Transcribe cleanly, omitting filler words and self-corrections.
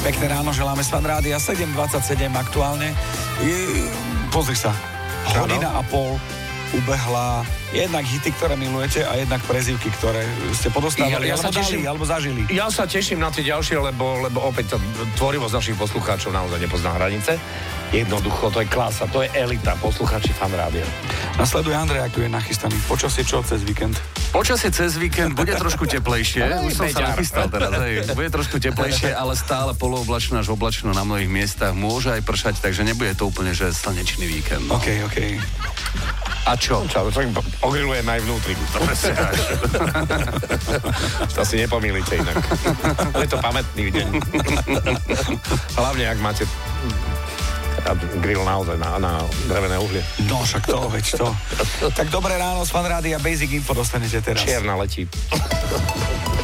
Pekné ráno, želáme z Fanrádia 7:27 aktuálne. Pozri sa, hodina a pol ubehla, jednak hity, ktoré milujete a jednak prezývky, ktoré ste podostávali, alebo zažili. Ja sa teším na tie ďalšie, lebo opäť tá tvorivosť našich poslucháčov naozaj nepozná hranice. Jednoducho, to je klasa, to je elita, poslucháči Fanrádia. Nasleduje Andrej, ako je nachystaný. Počasie čo cez víkend? Počasie cez víkend bude trošku teplejšie. Už som sa nachystal teraz. Bude trošku teplejšie, ale stále polooblačno až oblačno na mnohých miestach. Môže aj pršať, takže nebude to úplne, že slnečný víkend. No. OK. A čo? Čo ogrilujeme aj vnútri. To si nepomýlite inak. Je to pamätný deň. Hlavne, ak máte grill naozaj na drevené uhlie. No, však to, veď to. Tak dobré ráno z Fanrádia, Basic Info dostanete teraz. Čierna letí.